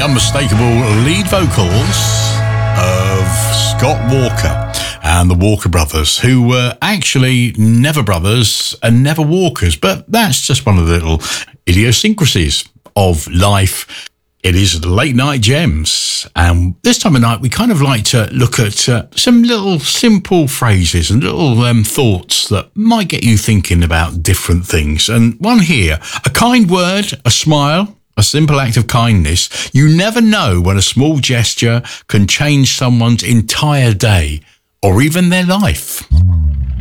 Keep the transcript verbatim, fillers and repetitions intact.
unmistakable lead vocals of Scott Walker and the Walker Brothers, who were actually never brothers and never Walkers, but that's just one of the little idiosyncrasies of life. It is Late Night Gems, and this time of night we kind of like to look at uh, some little simple phrases and little um, thoughts that might get you thinking about different things. And one here, a kind word, a smile, a simple act of kindness. You never know when a small gesture can change someone's entire day or even their life.